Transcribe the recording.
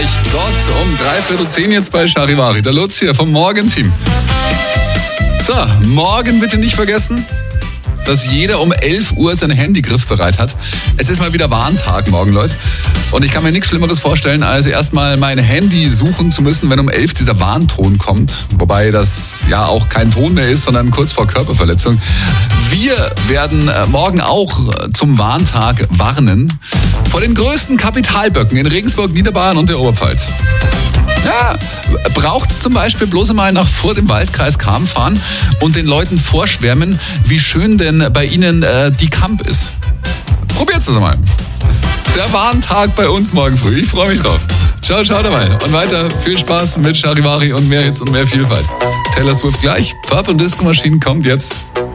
gleich Gott um 9:45 jetzt bei Charivari. Der Lutz hier vom Morgenteam. So, morgen bitte nicht vergessen, dass jeder um 11 Uhr sein Handy griffbereit hat. Es ist mal wieder Warntag morgen, Leute. Und ich kann mir nichts Schlimmeres vorstellen, als erstmal mein Handy suchen zu müssen, wenn um 11 dieser Warnton kommt. Wobei das ja auch kein Ton mehr ist, sondern kurz vor Körperverletzung. Wir werden morgen auch zum Warntag warnen vor den größten Kapitalböcken in Regensburg, Niederbayern und der Oberpfalz. Ja, braucht es zum Beispiel bloß einmal nach Furth im Waldkreis Cham fahren und den Leuten vorschwärmen, wie schön denn bei ihnen die Kamp ist. Probiert's das mal. Der Warntag bei uns morgen früh. Ich freue mich drauf. Ciao, ciao dabei. Und weiter viel Spaß mit Charivari und mehr Hits und mehr Vielfalt. Taylor Swift gleich. Purple Disco Machine kommt jetzt.